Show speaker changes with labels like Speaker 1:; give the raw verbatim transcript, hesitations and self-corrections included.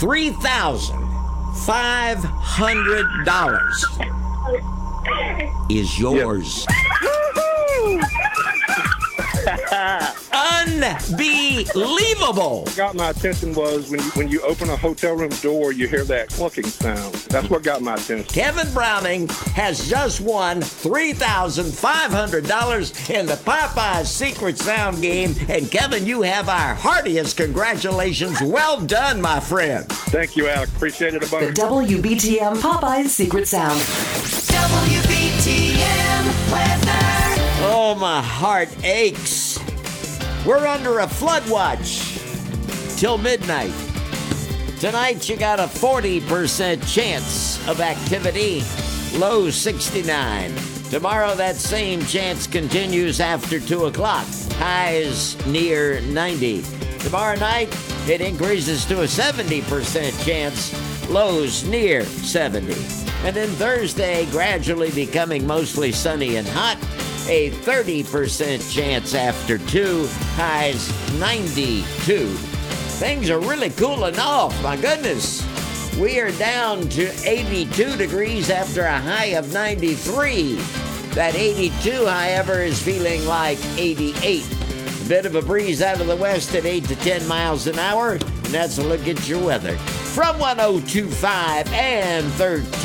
Speaker 1: three thousand five hundred dollars is yours. Unbelievable.
Speaker 2: What got my attention was when you, when you open a hotel room door, you hear that clucking sound. That's what got my attention.
Speaker 1: Kevin Browning has just won three thousand five hundred dollars in the Popeyes Secret Sound game. And Kevin, you have our heartiest congratulations. Well done, my friend.
Speaker 2: Thank you, Alex. Appreciate it a bunch.
Speaker 3: The W B T M Popeyes Secret Sound.
Speaker 4: W B T M weather.
Speaker 1: Oh, my heart aches. We're under a flood watch till midnight. Tonight, you got a forty percent chance of activity, low sixty-nine. Tomorrow, that same chance continues after two o'clock, highs near ninety. Tomorrow night, it increases to a seventy percent chance, lows near seventy. And then Thursday, gradually becoming mostly sunny and hot, a thirty percent chance after two, highs ninety-two. Things are really cooling off, my goodness. We are down to eighty-two degrees after a high of ninety-three. That eighty-two, however, is feeling like eighty-eight. A bit of a breeze out of the west at eight to ten miles an hour, and that's a look at your weather. From one oh two point five and thirteen.